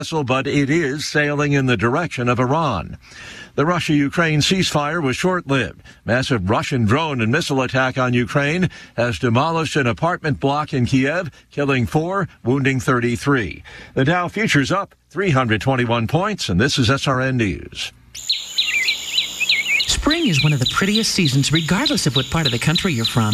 vessel, but it is sailing in the direction of Iran. The Russia-Ukraine ceasefire was short-lived. Massive Russian drone and missile attack on Ukraine has demolished an apartment block in Kiev, killing 4, wounding 33. The Dow futures up 321 points, and this is SRN News. Spring is one of the prettiest seasons, regardless of what part of the country you're from.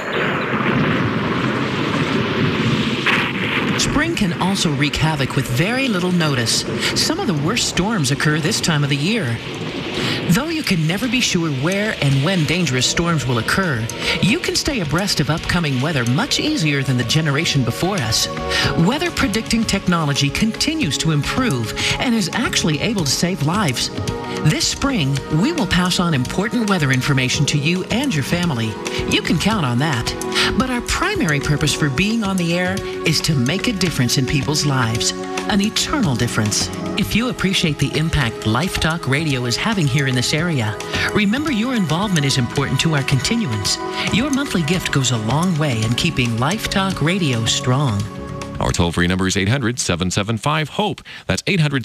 Spring can also wreak havoc with very little notice. Some of the worst storms occur this time of the year. Though you can never be sure where and when dangerous storms will occur, you can stay abreast of upcoming weather much easier than the generation before us. Weather predicting technology continues to improve and is actually able to save lives. This spring, we will pass on important weather information to you and your family. You can count on that. But our primary purpose for being on the air is to make a difference in people's lives. An eternal difference. If you appreciate the impact Life Talk Radio is having here in this area, remember your involvement is important to our continuance. Your monthly gift goes a long way in keeping Life Talk Radio strong. Our toll-free number is 800-775-HOPE. That's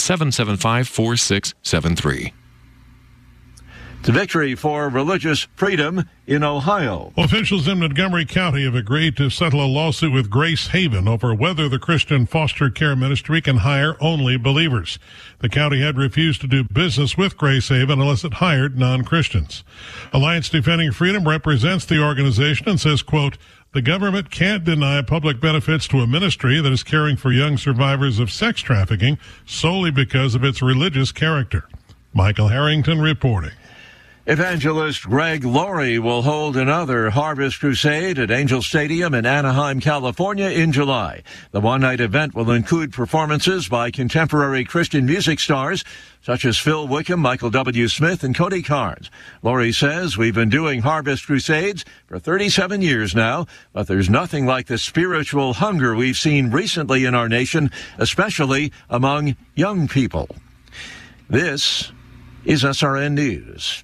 800-775-4673. It's a victory for religious freedom in Ohio. Officials in Montgomery County have agreed to settle a lawsuit with Grace Haven over whether the Christian foster care ministry can hire only believers. The county had refused to do business with Grace Haven unless it hired non-Christians. Alliance Defending Freedom represents the organization and says, quote, the government can't deny public benefits to a ministry that is caring for young survivors of sex trafficking solely because of its religious character. Michael Harrington reporting. Evangelist Greg Laurie will hold another Harvest Crusade at Angel Stadium in Anaheim, California in July. The one-night event will include performances by contemporary Christian music stars such as Phil Wickham, Michael W. Smith, and Cody Carnes. Laurie says, we've been doing Harvest Crusades for 37 years now, but there's nothing like the spiritual hunger we've seen recently in our nation, especially among young people. This is SRN News.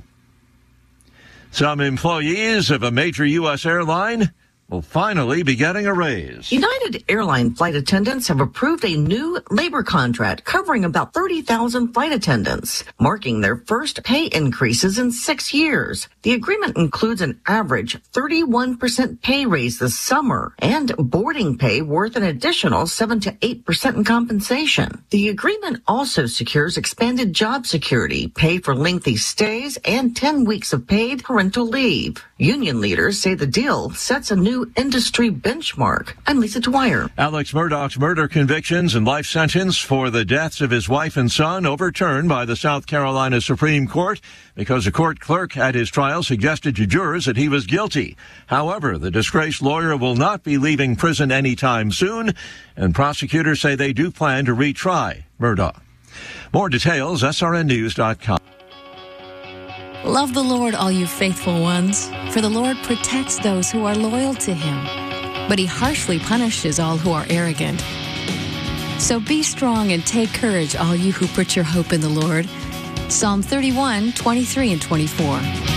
Some employees of a major U.S. airline will finally be getting a raise. United Airline flight attendants have approved a new labor contract covering about 30,000 flight attendants, marking their first pay increases in 6 years. The agreement includes an average 31% pay raise this summer and boarding pay worth an additional 7 to 8% in compensation. The agreement also secures expanded job security, pay for lengthy stays, and 10 weeks of paid parental leave. Union leaders say the deal sets a new industry benchmark. I'm Lisa Dwyer. Alex Murdaugh's murder convictions and life sentence for the deaths of his wife and son overturned by the South Carolina Supreme Court because a court clerk at his trial suggested to jurors that he was guilty. However, the disgraced lawyer will not be leaving prison anytime soon, and prosecutors say they do plan to retry Murdaugh. More details, srnnews.com. Love the Lord, all you faithful ones, for the Lord protects those who are loyal to him, but he harshly punishes all who are arrogant. So be strong and take courage, all you who put your hope in the Lord. Psalm 31, 23 and 24.